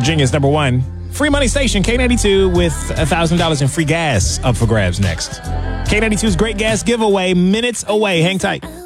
Virginia's number one. Free Money Station, K92 with $1,000 in free gas up for grabs next. K92's Great Gas Giveaway, minutes away. Hang tight.